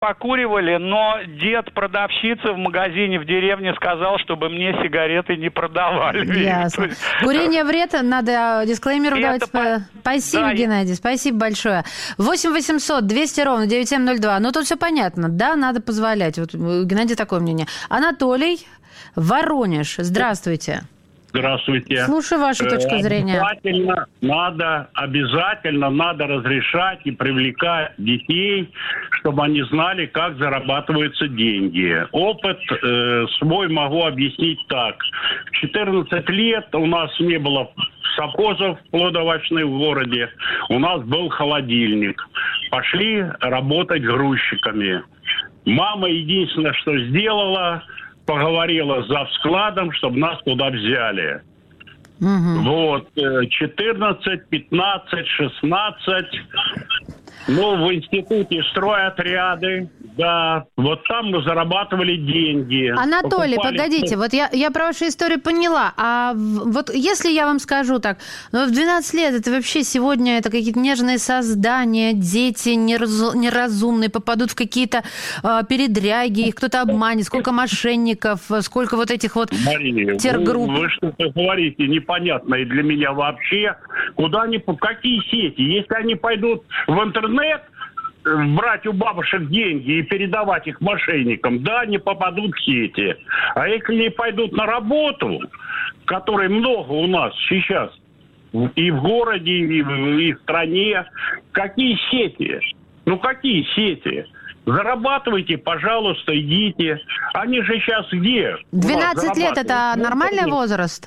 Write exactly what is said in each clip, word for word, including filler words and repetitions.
покуривали, но дед продавщицы в магазине в деревне сказал, чтобы мне сигареты не продавали. Ясно. Курение вред, надо дисклеймер давать. По... Спасибо, да, Геннадий, спасибо большое. восемь восемьсот двести ровно девять семь ноль два. Ну, тут все понятно. Да, надо позволять. Вот у Геннадия такое мнение. Анатолий, Воронеж, здравствуйте. Здравствуйте. Слушаю вашу точку зрения. Обязательно надо, обязательно надо разрешать и привлекать детей, чтобы они знали, как зарабатываются деньги. Опыт э, свой могу объяснить так. В четырнадцать лет у нас не было совхозов плодоовощных в городе. У нас был холодильник. Пошли работать грузчиками. Мама единственное, что сделала... поговорила за складом, чтобы нас туда взяли. Угу. Вот, четырнадцать, пятнадцать, шестнадцать. Ну, в институте стройотряды. Да, вот там мы зарабатывали деньги. Анатолий, покупали... погодите, вот я, я про вашу историю поняла. А вот если я вам скажу так, ну, в двенадцать лет это вообще сегодня это какие-то нежные создания, дети неразу, неразумные, попадут в какие-то э, передряги, их кто-то обманет, сколько мошенников, сколько вот этих вот Мария, тергрупп. Вы, вы что-то говорите непонятное для меня вообще. Куда они, какие сети? Если они пойдут в интернет, брать у бабушек деньги и передавать их мошенникам, да, они попадут в сети. А если они пойдут на работу, которой много у нас сейчас, и в городе, и в, и в стране, какие сети? Ну, какие сети? Зарабатывайте, пожалуйста, идите. Они же сейчас где? двенадцать лет – это нормальный возраст?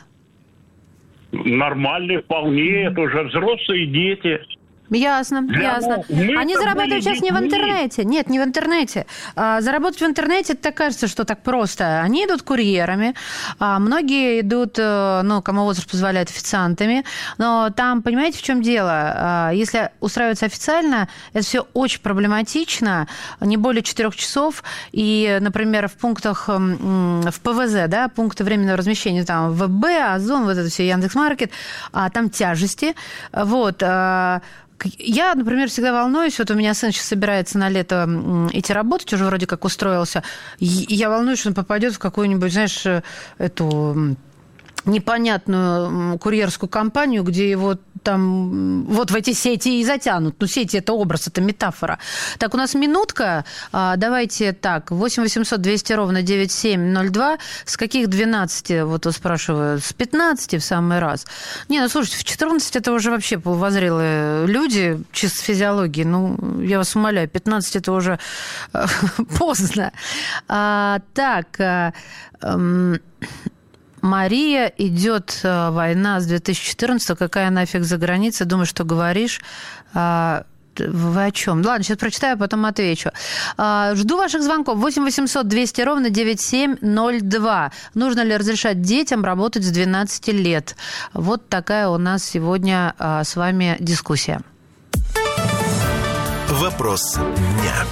Нормальный, вполне. Это уже взрослые дети. Ясно, Для ясно. мы Они зарабатывают сейчас детьми. не в интернете. Нет, не в интернете. А, заработать в интернете, это так кажется, что так просто. Они идут курьерами, а многие идут, ну, кому возраст позволяет, официантами. Но там, понимаете, в чем дело? А, если устраиваться официально, это все очень проблематично, не более четырех часов. И, например, в пунктах, в ПВЗ, да, пункты временного размещения, там, ВБ, Озон, вот это все, Яндекс.Маркет, а там тяжести. Вот. Я, например, всегда волнуюсь, вот у меня сын сейчас собирается на лето идти работать, уже вроде как устроился, и я волнуюсь, что он попадет в какую-нибудь, знаешь, эту непонятную курьерскую компанию, где его там вот в эти сети и затянут. Ну, сети – это образ, это метафора. Так, у нас минутка. Давайте так, восемь восемьсот двести ровно девять семь ноль два. С каких двенадцати, вот спрашиваю, с пятнадцати в самый раз? Не, ну, слушайте, в четырнадцать это уже вообще полувозрелые люди, чисто физиологии. Ну, я вас умоляю, пятнадцать это уже поздно. А, так, Мария, идет война с две тысячи четырнадцатого, какая нафиг за граница, думаю, что говоришь. Вы о чем? Ладно, сейчас прочитаю, потом отвечу. Жду ваших звонков. восемь восемьсот двести ровно девять семь ноль два. Нужно ли разрешать детям работать с двенадцати лет? Вот такая у нас сегодня с вами дискуссия. Вопрос дня.